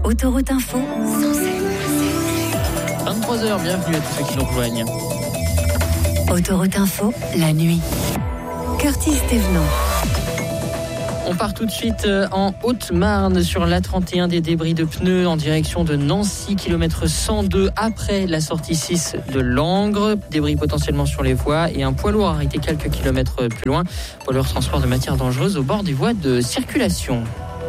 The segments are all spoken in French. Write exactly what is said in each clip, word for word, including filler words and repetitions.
Autoroute Info, vingt-trois heures, bienvenue à tous ceux qui nous rejoignent. Autoroute Info, la nuit. Curtis Thévenot. On part tout de suite en Haute-Marne sur l'A trente et un, des débris de pneus en direction de Nancy, kilomètre cent deux après la sortie six de Langres. Débris potentiellement sur les voies et un poids lourd arrêté quelques kilomètres plus loin. Poids lourd transport de matières dangereuses au bord des voies de circulation.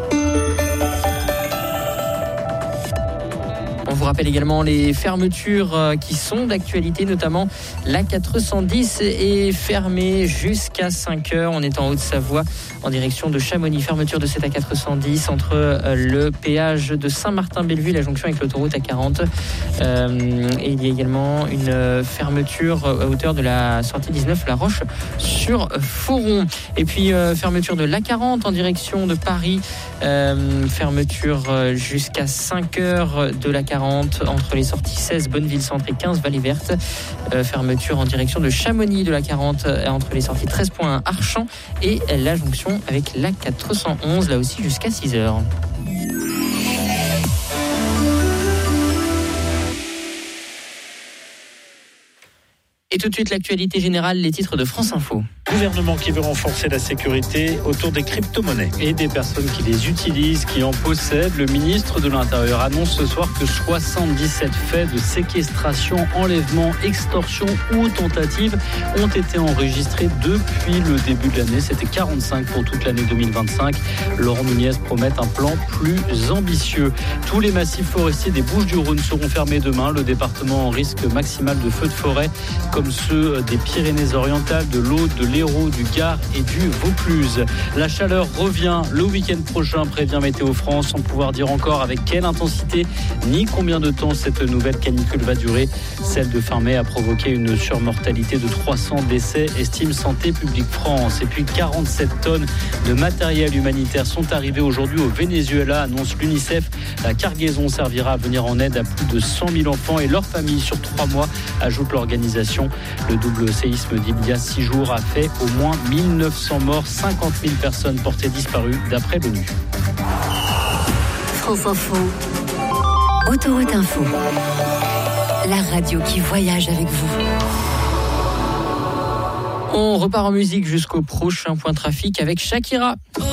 On vous rappelle également les fermetures qui sont d'actualité, notamment l'A quatre cent dix est fermée jusqu'à cinq heures. On est en Haute-Savoie en direction de Chamonix. Fermeture de cette A quatre cent dix entre le péage de Saint-Martin-Bellevue et la jonction avec l'autoroute A quarante. Euh, et il y a également une fermeture à hauteur de la sortie dix-neuf, La Roche-sur-Foron. Et puis euh, fermeture de l'A quarante en direction de Paris. Euh, fermeture jusqu'à cinq heures de l'A quarante entre les sorties seize, Bonneville-Centre et quinze, Vallée Verte. Euh, fermeture en direction de Chamonix de l'A quarante entre les sorties treize point un, Archamps et la jonction avec l'A quatre cent onze, là aussi jusqu'à six heures. Et tout de suite, l'actualité générale, les titres de France Info. Gouvernement qui veut renforcer la sécurité autour des crypto-monnaies et des personnes qui les utilisent, qui en possèdent. Le ministre de l'Intérieur annonce ce soir que soixante-dix-sept faits de séquestration, enlèvement, extorsion ou tentative ont été enregistrés depuis le début de l'année. C'était quarante-cinq pour toute l'année deux mille vingt-cinq. Laurent Nunez promet un plan plus ambitieux. Tous les massifs forestiers des Bouches-du-Rhône seront fermés demain. Le département en risque maximal de feux de forêt, comme ceux des Pyrénées-Orientales, de l'Aude, de l'Hérault, du Gard et du Vaucluse. La chaleur revient le week-end prochain, prévient Météo France, sans pouvoir dire encore avec quelle intensité ni combien de temps cette nouvelle canicule va durer. Celle de fin mai a provoqué une surmortalité de trois cents décès, estime Santé publique France. Et puis quarante-sept tonnes de matériel humanitaire sont arrivées aujourd'hui au Venezuela, annonce l'UNICEF. La cargaison servira à venir en aide à plus de cent mille enfants et leurs familles sur trois mois, ajoute l'organisation. Le double séisme d'il y a six jours a fait au moins mille neuf cents morts, cinquante mille personnes portées disparues d'après l'ONU. France Info, Autoroute Info, la radio qui voyage avec vous. On repart en musique jusqu'au prochain point trafic avec Shakira.